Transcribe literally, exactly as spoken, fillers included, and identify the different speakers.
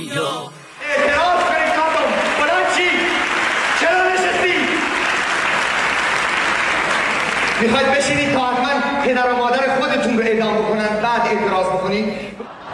Speaker 1: دنیا.
Speaker 2: اعتراض کنید مردم. بلند چی؟ چرا نشستی؟ میخواید بشینید تا حتما پدر و مادر خودتون رو اعدام بکنن بعد اعتراض بکنید؟